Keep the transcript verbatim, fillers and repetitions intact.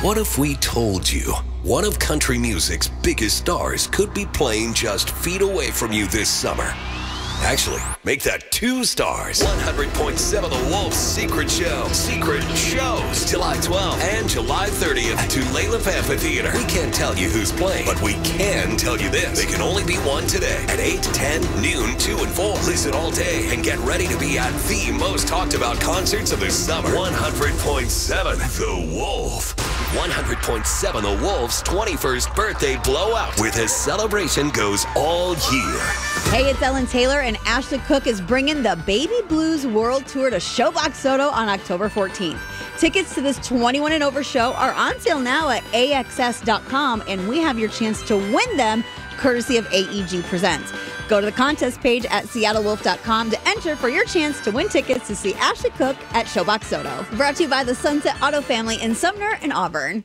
What if we told you one of country music's biggest stars could be playing just feet away from you this summer? Actually, make that two stars. one hundred point seven The Wolf's Secret Show. Secret Shows. July twelfth and July thirtieth at Tulalip Amphitheater. We can't tell you who's playing, but we can tell you this. They can only be one today at eight, ten, noon, two, and four. Listen all day and get ready to be at the most talked about concerts of the summer. one hundred point seven The Wolf. one hundred point seven The Wolf's twenty-first birthday blowout with a celebration goes all year. Hey, it's Ellen Taylor, and Ashley Cook is bringing the Baby Blues World Tour to Showbox Soto on October fourteenth. Tickets to this twenty-one and over show are on sale now at A X S dot com, and we have your chance to win them courtesy of A E G Presents. Go to the contest page at Seattle Wolf dot com to enter for your chance to win tickets to see Ashley Cook at Showbox Soto. Brought to you by the Sunset Auto Family in Sumner and Auburn.